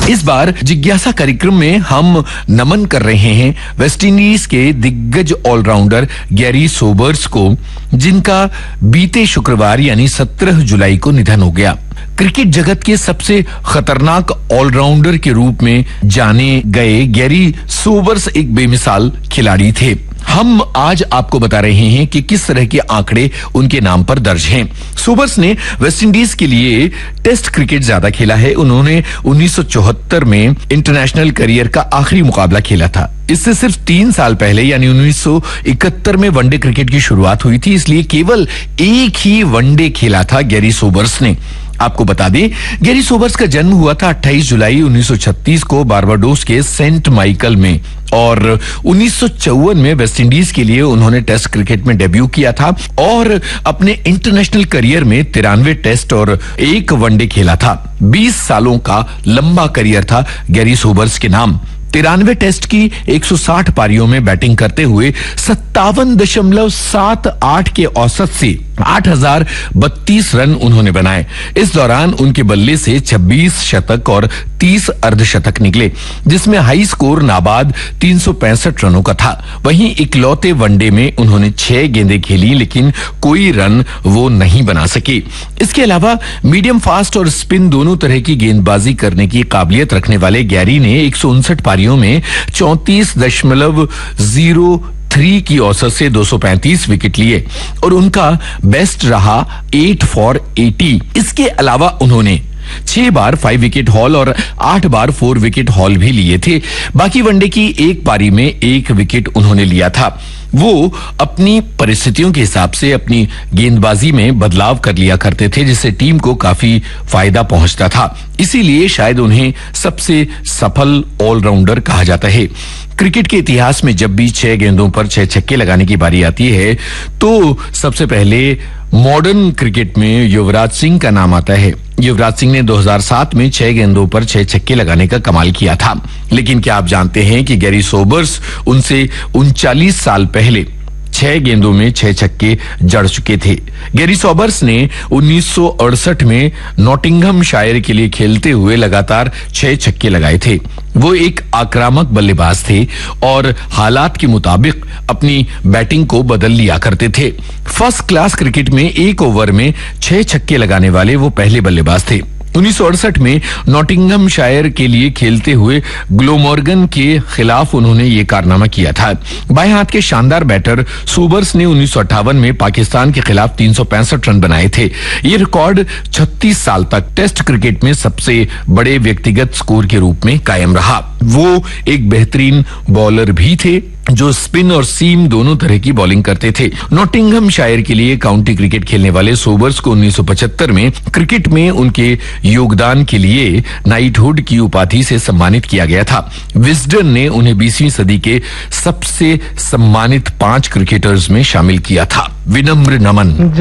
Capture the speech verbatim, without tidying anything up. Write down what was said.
इस बार जिज्ञासा कार्यक्रम में हम नमन कर रहे हैं वेस्टइंडीज के दिग्गज ऑलराउंडर गैरी सोबर्स को, जिनका बीते शुक्रवार यानी सत्रह जुलाई को निधन हो गया। क्रिकेट जगत के सबसे खतरनाक ऑलराउंडर के रूप में जाने गए गैरी सोबर्स एक बेमिसाल खिलाड़ी थे। हम आज आपको बता रहे हैं कि किस तरह के आंकड़े उनके नाम पर दर्ज हैं। सोबर्स ने वेस्टइंडीज के लिए टेस्ट क्रिकेट ज्यादा खेला है। उन्होंने उन्नीस सौ चौहत्तर में इंटरनेशनल करियर का आखिरी मुकाबला खेला था। इससे सिर्फ तीन साल पहले यानी उन्नीस सौ इकहत्तर में वनडे क्रिकेट की शुरुआत हुई थी, इसलिए केवल एक ही वनडे खेला था गैरी सोबर्स ने। आपको बता दें, गैरी सोबर्स का जन्म हुआ था अट्ठाईस जुलाई उन्नीस सौ छत्तीस को बारबाडोस के सेंट माइकल में और उन्नीस सौ चौवन में वेस्टइंडीज के लिए उन्होंने टेस्ट क्रिकेट में डेब्यू किया था और अपने इंटरनेशनल करियर में तिरानवे टेस्ट और एक वनडे खेला था। बीस सालों का लंबा करियर था गैरी सोबर्स के नाम। तिरानवे टेस्ट की एक सौ साठ पारियों में बैटिंग करते हुए सत्तावन दशमलव सात आठ के औसत से आठ हजार बत्तीस रन उन्होंने बनाए। इस दौरान उनके बल्ले से छब्बीस शतक और तीस अर्धशतक निकले, जिसमें हाई स्कोर नाबाद तीन सौ पैंसठ रनों का था। वहीं इकलौते वनडे में उन्होंने छह गेंदें खेली, लेकिन कोई रन वो नहीं बना सके। इसके अलावा मीडियम फास्ट और स्पिन दोनों तरह की गेंदबाजी करने की काबिलियत रखने वाले गैरी ने एक सौ उनसठ पारियों में चौंतीस दशमलव जीरो थ्री की औसत से दो सौ पैंतीस विकेट लिए और उनका बेस्ट रहा एट फॉर एटी। इसके अलावा उन्होंने छह बार फाइव विकेट हॉल और आठ बार फोर विकेट हॉल भी लिए थे। बाकी वनडे की एक पारी में एक विकेट उन्होंने लिया था। वो अपनी परिस्थितियों के हिसाब से अपनी गेंदबाजी में बदलाव कर लिया करते थे, जिससे टीम को काफी फायदा पहुंचता था। इसीलिए शायद उन्हें सबसे सफल ऑलराउंडर कहा जाता है। क्रिकेट के इतिहास में जब भी छह गेंदों पर छह छक्के लगाने की बारी आती है तो सबसे पहले मॉडर्न क्रिकेट में युवराज सिंह का नाम आता है। युवराज सिंह ने दो हज़ार सात में छह गेंदों पर छह छक्के लगाने का कमाल किया था। लेकिन क्या आप जानते हैं कि गैरी सोबर्स उनसे उनचालीस साल पहले छह गेंदों में छह छक्के जड़ चुके थे। गैरी सोबर्स ने उन्नीस सौ अड़सठ में नॉटिंघमशायर के लिए खेलते हुए लगातार छह छक्के लगाए थे। वो एक आक्रामक बल्लेबाज थे और हालात के मुताबिक अपनी बैटिंग को बदल लिया करते थे। फर्स्ट क्लास क्रिकेट में एक ओवर में छह छक्के लगाने वाले वो पहले बल्लेबाज थे। उन्नीस सौ अड़सठ में नॉटिंघमशायर के लिए खेलते हुए ग्लोमॉर्गन के खिलाफ उन्होंने ये कारनामा किया था। बाएं हाथ के शानदार बैटर सोबर्स ने उन्नीस सौ अट्ठावन में पाकिस्तान के खिलाफ तीन सौ पैंसठ रन बनाए थे। ये रिकॉर्ड छत्तीस साल तक टेस्ट क्रिकेट में सबसे बड़े व्यक्तिगत स्कोर के रूप में कायम रहा। वो एक बेहतरीन बॉलर भी थे जो स्पिन और सीम दोनों तरह की बॉलिंग करते थे। नॉटिंघमशायर के लिए काउंटी क्रिकेट खेलने वाले सोबर्स को उन्नीस सौ पचहत्तर में क्रिकेट में उनके योगदान के लिए नाइटहुड की उपाधि से सम्मानित किया गया था। विजडन ने उन्हें बीसवीं सदी के सबसे सम्मानित पांच क्रिकेटर्स में शामिल किया था। विनम्र नमन।